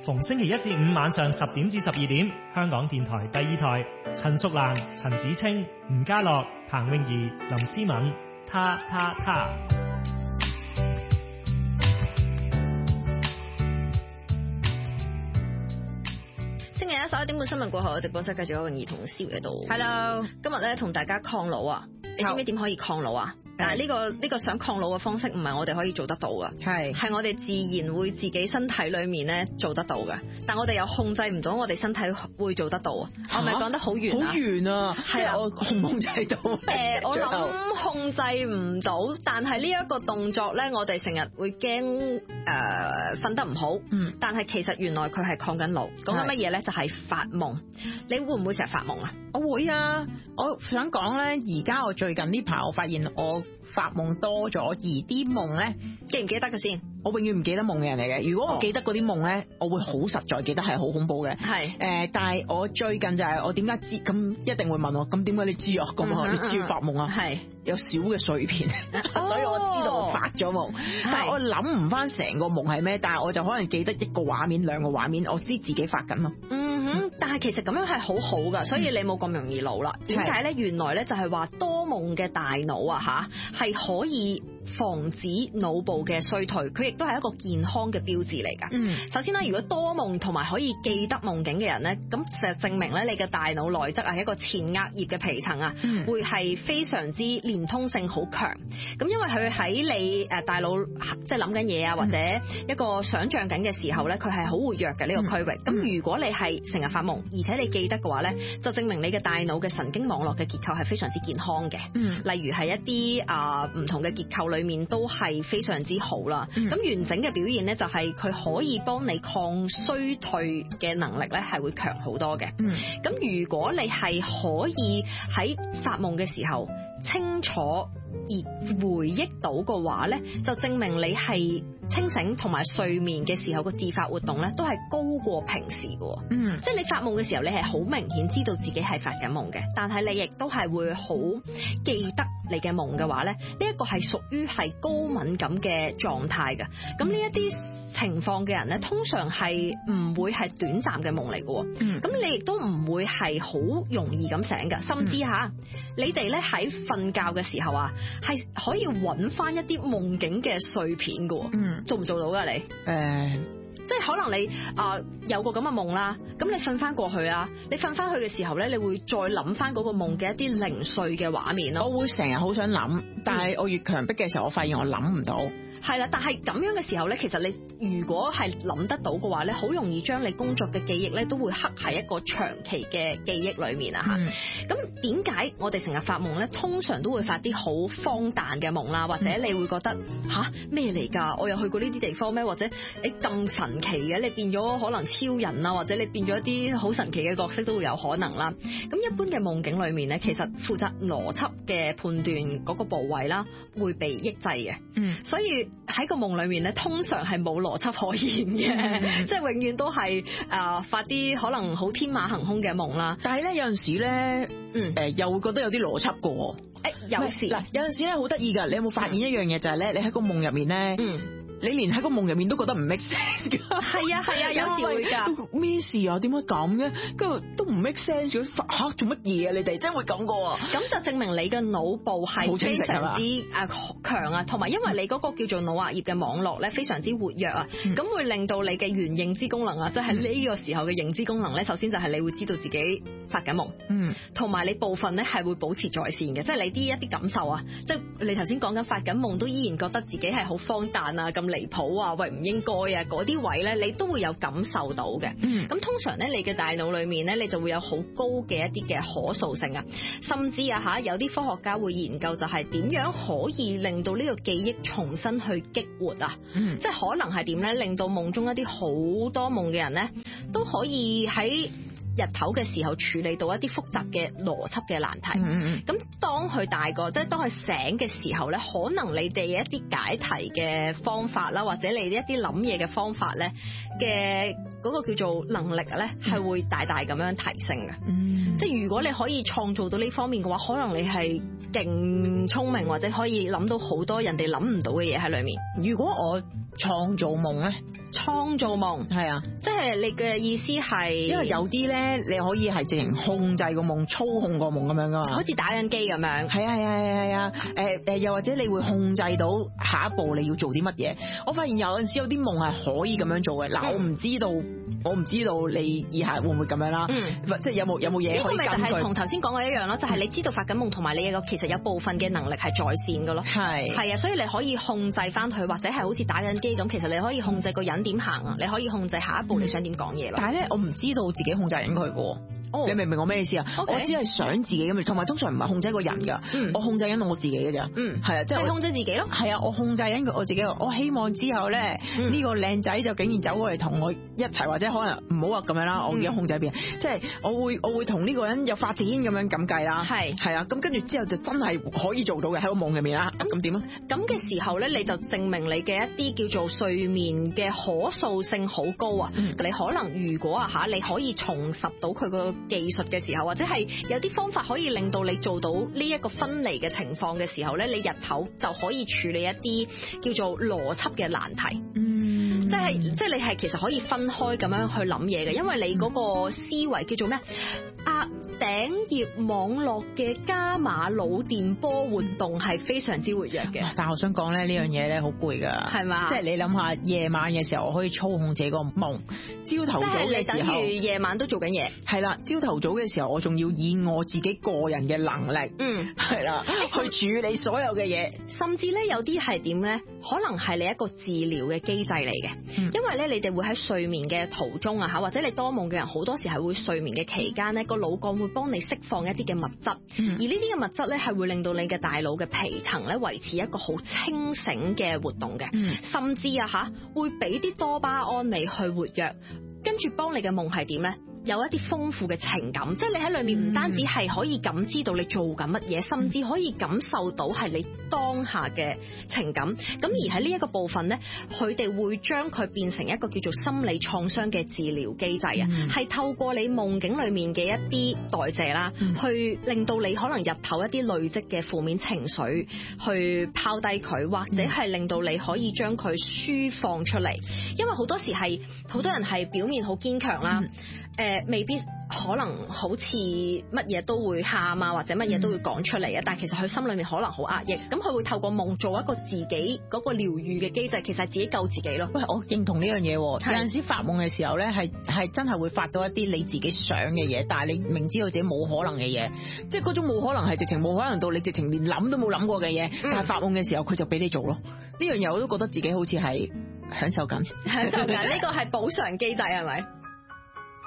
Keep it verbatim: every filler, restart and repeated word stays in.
逢星期一至五晚上十點至十二點，香港電台第二台，陳淑蘭、陳子清、吳家樂、彭詠儀、林思敏，他他他。 星期一十一點半新聞過後，直播室繼續有泳兒同蕭喺度。Hello，今日咧同大家抗老啊！你知唔知點可以抗老啊？但係呢個呢個想抗老嘅方式唔係我哋可以做得到噶，係係我哋自然會自己身體裏面咧做得到嘅，但我哋又控制唔到我哋身體會做得到啊！我咪講得好遠啊！ 好遠啊！係啊，我控唔控制到？誒、 呃，我諗控制唔到，但係呢一個動作咧，我哋成日會驚誒瞓得唔好。嗯，但係其實原來佢係抗緊老。講緊乜嘢咧？就係、是、發夢。你會唔會成日發夢啊？ 我會啊！我想講咧，而家我最近呢排我發現我發夢多咗，而啲夢咧記唔記得嘅先？ 我永遠唔記得夢嘅人嚟嘅。如果我記得嗰啲夢咧，我會好實在記得係好恐怖嘅。係誒、呃，但係我最近就係、是、我點解知？咁一定會問我，咁點解你知啊？咁、嗯、啊，你知要發夢啊？係有少嘅碎片，所以我知道我發咗夢。但係我諗唔翻成個夢係咩，但係我就可能記得一個畫面、兩個畫面，我知自己發緊咯。嗯哼，但係其實咁樣係好好噶，所以你冇咁容易老啦。點解咧？原來咧就係話多夢嘅大腦啊，吓係可以防止腦部嘅衰退，佢亦都係一個健康嘅標誌嚟噶。嗯，首先啦，如果多夢同埋可以記得夢境嘅人咧，咁實證明咧你嘅大腦內側啊一個前額葉嘅皮層啊，嗯、會係非常之連通性好強。咁因為佢喺你誒大腦即係諗緊嘢啊，或者一個想像緊嘅時候咧，佢係好活躍嘅呢、這個區域。咁、嗯、如果你係成日發夢，而且你記得嘅話咧，就證明你嘅大腦嘅神經網絡嘅結構係非常之健康嘅。嗯，例如係一啲啊唔同嘅結構裏面都係非常之好啦。咁、嗯、完整嘅表現咧，就係佢可以幫你抗衰退嘅能力咧，係會強好多嘅。嗯，咁如果你係可以喺發夢嘅時候清楚而回憶到嘅話咧，就證明你係清醒同埋睡眠嘅時候個自發活動咧，都係高過平時嘅。嗯，即係你發夢嘅時候，你係好明顯知道自己係發緊夢嘅，但係你亦都係會好記得你嘅夢嘅話咧，呢一個係屬於係高敏感嘅狀態嘅。咁呢一啲情況嘅人咧，通常係唔會係短暫嘅夢嚟嘅。嗯，咁你亦都唔會係好容易咁醒㗎，甚至吓、嗯、你哋咧喺瞓覺嘅時候啊，係可以揾翻一啲夢境嘅碎片㗎。嗯，做唔做到噶你？誒、呃，即係可能你啊、呃、有個咁嘅夢啦，咁你瞓翻過去啊，你瞓翻去嘅時候咧，你會再諗翻嗰個夢嘅一啲零碎嘅畫面咯。我會成日好想諗，但係我越強迫嘅時候，我發現我諗唔到。係啦，但係咁樣嘅時候咧，其實你如果係諗得到嘅話咧，好容易將你工作嘅記憶咧，都會刻喺一個長期嘅記憶裏面啊吓。咁點解我哋成日發夢咧？通常都會發啲好荒誕嘅夢啦，或者你會覺得吓咩嚟噶？我又去過呢啲地方咩？或者你咁神奇嘅，你變咗可能超人啊，或者你變咗一啲好神奇嘅角色都會有可能啦。咁一般嘅夢境裏面咧，其實負責邏輯嘅判斷嗰個部位啦，會被抑制嘅。嗯，所以喺個夢裏面咧，通常係冇邏輯可言嘅，嗯、即係永遠都係啊、呃、發啲可能好天馬行空嘅夢啦。但係咧有陣時咧，嗯誒、呃、又會覺得有啲邏輯嘅。誒、欸、有時嗱有陣時咧好得意噶，你有冇發現一樣嘢、嗯、就係咧，你喺個夢入面咧，嗯。你連喺個夢入面都覺得唔 make sense 噶，係啊係啊，有時會噶。咩事啊？點解咁嘅？跟住都唔 make sense，吓做乜嘢啊？你哋真係會咁噶？咁就證明你嘅腦部係非常之誒強啊，同埋因為你嗰個叫做腦額葉嘅網絡咧非常之活躍啊，咁、嗯、會令到你嘅原認知功能啊，即係呢個時候嘅認知功能咧，首先就係你會知道自己發緊夢，嗯，同埋你部分咧係會保持在線嘅，即係你啲一啲感受啊，即係你頭先講緊發緊夢都依然覺得自己係好荒誕啊咁。離譜啊，喂唔應該啊，嗰啲位咧，你都會有感受到嘅。嗯，咁通常咧，你嘅大腦裏面咧，你就會有好高嘅一啲嘅可塑性啊，甚至啊吓，有啲科學家會研究就係點樣可以令到呢個記憶重新去激活啊。嗯，即係可能係點咧，令到夢中一啲好多夢嘅人咧，都可以喺日頭嘅時候處理到一啲複雜嘅邏輯嘅難題。嗯，咁當佢大個，即係當佢醒嘅時候咧，可能你哋一啲解題嘅方法啦，或者你一啲諗嘢嘅方法咧嘅嗰個叫做能力咧，係會大大咁樣提升嘅。嗯，即係如果你可以創造到呢方面嘅話，可能你係勁聰明，或者可以諗到好多人哋諗唔到嘅嘢喺裏面。 如果我創造夢咧， 創造夢係啊， 即係你嘅意思係， 因為有啲咧你可以係直情控制個夢、操控個夢咁樣噶嘛， 好似打緊機咁樣。 係啊係啊係啊，誒誒，又或者你會控制到下一步你要做啲乜嘢。我發現有陣時有啲夢係可以咁樣做嘅。嗱、嗯，我唔知道，我唔知道你以下會唔會咁樣啦。嗯，即係有冇有冇嘢可以根據？呢個咪就係同頭先講嘅一樣咯，就係、是、你知道發緊夢同埋你嘅其實有部分嘅能力係在線嘅咯。係係啊，所以你可以控制翻佢，或者係好似打緊機咁，其實你可以控制個人點行啊，你可以控制下一步你想點講嘢咯。 但係咧，我唔知道自己控制緊佢嘅。Oh. 你明唔明我咩意思啊？Okay. 我只係想自己咁，同埋通常唔係控制一個人噶、嗯，我控制緊我自己嘅咋。嗯，係啊，即係控制自己咯。係啊，我控制緊我自己。我希望之後咧，呢、嗯、個靚仔就竟然走過嚟同我一齊，或者可能唔好話咁樣啦。我而家控制邊、嗯，即係我會我會同呢個人有發展咁樣咁計啦。係係啊，咁跟住之後就真係可以做到嘅喺個夢入面啦。咁點啊？咁嘅時候咧，你就證明你嘅一啲叫做睡眠嘅可塑性好高啊、嗯！你可能如果啊吓，你可以重拾到佢個技術嘅時候，或者係有啲方法可以令到你做到呢一個分離嘅情況嘅時候咧，你日頭就可以處理一啲叫做邏輯嘅難題。嗯，即係即係你係其實可以分開咁樣去諗嘢嘅，因為你嗰個思維叫做咩啊？頂葉網絡嘅伽馬腦電波活動係非常之活躍嘅。但係我想講咧，呢樣嘢咧好攰噶，係嘛？即係你諗下，夜晚嘅時候我可以操控自己個夢，朝頭早嘅時候，即係你等於夜晚都做緊嘢。係啦，朝頭早嘅時候我仲要以我自己個人嘅能力，嗯，係啦，去處理所有嘅嘢。甚至咧有啲係點咧？可能係你一個治療嘅機制嚟嘅、嗯，因為咧你哋會喺睡眠嘅途中啊吓，或者你多夢嘅人好多時係會睡眠嘅期間咧，個腦幹會幫你釋放一啲嘅物質、嗯，而呢啲嘅物質咧係會令到你嘅大腦嘅皮層咧維持一個好清醒嘅活動嘅、嗯，甚至啊吓會俾啲多巴胺你去活躍，跟住幫你嘅夢係點咧？有一啲豐富嘅情感，即係你喺裏面唔單止係可以感知到你做緊乜嘢，甚至可以感受到係你當下嘅情感。咁而喺呢一個部分呢，佢哋會將佢變成一個叫做心理創傷嘅治療機制啊，係、嗯、透過你夢境裏面嘅一啲代謝啦、嗯，去令到你可能日頭一啲累積嘅負面情緒去拋低佢，或者係令到你可以將佢抒放出嚟。因為好多時係好多人係表面好堅強啦。嗯誒、呃，未必可能好似乜嘢都會喊啊，或者乜嘢都會講出嚟啊、嗯，但係其實佢心裏面可能好壓抑，咁佢會透過夢做一個自己嗰個療愈嘅機制，其實係自己救自己咯。喂，我認同呢樣嘢，有陣時發夢嘅時候咧，係係真係會發到一啲你自己想嘅嘢，但係你明知道自己冇可能嘅嘢，即係嗰種冇可能係直情冇可能到你直情連諗都冇諗過嘅嘢、嗯，但係發夢嘅時候佢就俾你做咯。呢樣嘢我都覺得自己好似係享受緊，享受緊呢個係補償機制係咪？